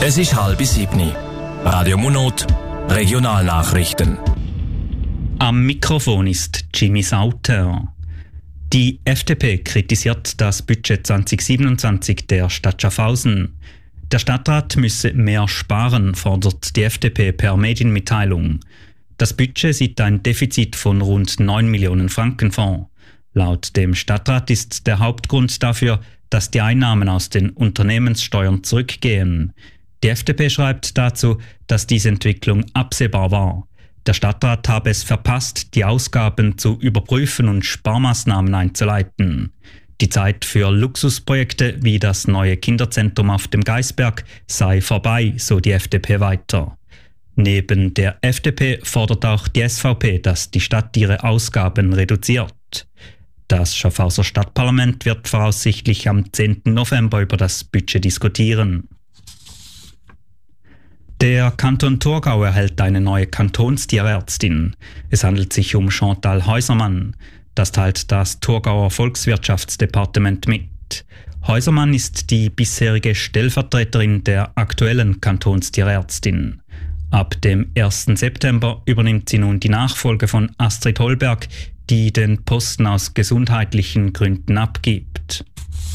Es ist 6:30. Radio Munot, Regionalnachrichten. Am Mikrofon ist Jimmy Sauter. Die FDP kritisiert das Budget 2027 der Stadt Schaffhausen. Der Stadtrat müsse mehr sparen, fordert die FDP per Medienmitteilung. Das Budget sieht ein Defizit von rund 9 Millionen Franken vor. Laut dem Stadtrat ist der Hauptgrund dafür, dass die Einnahmen aus den Unternehmenssteuern zurückgehen. Die FDP schreibt dazu, dass diese Entwicklung absehbar war. Der Stadtrat habe es verpasst, die Ausgaben zu überprüfen und Sparmaßnahmen einzuleiten. Die Zeit für Luxusprojekte wie das neue Kinderzentrum auf dem Geisberg sei vorbei, so die FDP weiter. Neben der FDP fordert auch die SVP, dass die Stadt ihre Ausgaben reduziert. Das Schaffhauser Stadtparlament wird voraussichtlich am 10. November über das Budget diskutieren. Der Kanton Thurgau erhält eine neue Kantonstierärztin. Es handelt sich um Chantal Häusermann. Das teilt das Thurgauer Volkswirtschaftsdepartement mit. Häusermann ist die bisherige Stellvertreterin der aktuellen Kantonstierärztin. Ab dem 1. September übernimmt sie nun die Nachfolge von Astrid Holberg, die den Posten aus gesundheitlichen Gründen abgibt.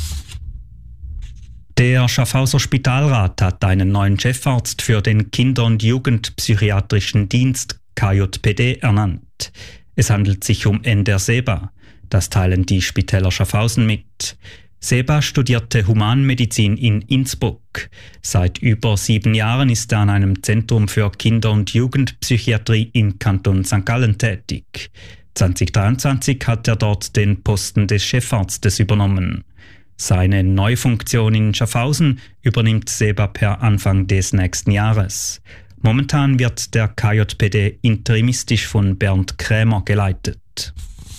Der Schaffhauser Spitalrat hat einen neuen Chefarzt für den Kinder- und Jugendpsychiatrischen Dienst KJPD ernannt. Es handelt sich um Ender Seba. Das teilen die Spitäler Schaffhausen mit. Seba studierte Humanmedizin in Innsbruck. Seit über 7 Jahren ist er an einem Zentrum für Kinder- und Jugendpsychiatrie im Kanton St. Gallen tätig. 2023 hat er dort den Posten des Chefarztes übernommen. Seine neue Funktion in Schaffhausen übernimmt Seba per Anfang des nächsten Jahres. Momentan wird der KJPD interimistisch von Bernd Krämer geleitet.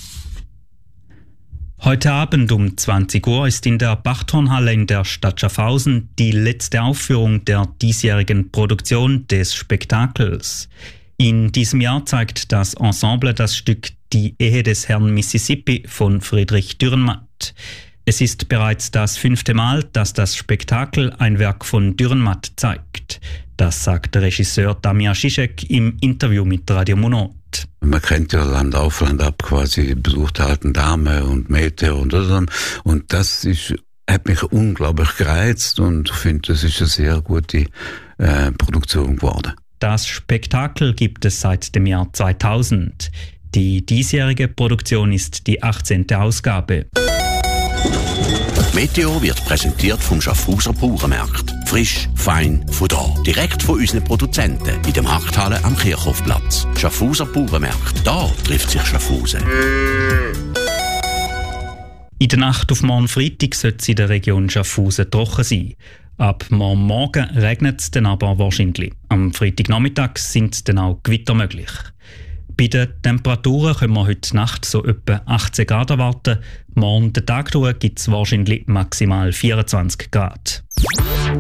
Heute Abend um 20 Uhr ist in der Bachtornhalle in der Stadt Schaffhausen die letzte Aufführung der diesjährigen Produktion des Spektakels. In diesem Jahr zeigt das Ensemble das Stück Die Ehe des Herrn Mississippi von Friedrich Dürrenmatt. Es ist bereits das 5. Mal, dass das Spektakel ein Werk von Dürrenmatt zeigt. Das sagt der Regisseur Damir Zizek im Interview mit Radio Munot. Man kennt ja Land auf, Land ab quasi, besucht der alten Dame und Mädchen und so. Und das hat mich unglaublich gereizt und ich finde, das ist eine sehr gute Produktion geworden. Das Spektakel gibt es seit dem Jahr 2000. Die diesjährige Produktion ist die 18. Ausgabe. Meteo wird präsentiert vom Schaffhauser Bauernmarkt. Frisch, fein, von da. Direkt von unseren Produzenten in der Markthalle am Kirchhofplatz. Schaffhauser Bauernmarkt. Da trifft sich Schaffhausen. In der Nacht auf morgen Freitag sollte es in der Region Schaffhausen trocken sein. Ab morgen regnet es dann aber wahrscheinlich. Am Freitagnachmittag sind dann auch Gewitter möglich. Bei den Temperaturen können wir heute Nacht so etwa 18 Grad erwarten. Morgen den Tag durch gibt es wahrscheinlich maximal 24 Grad.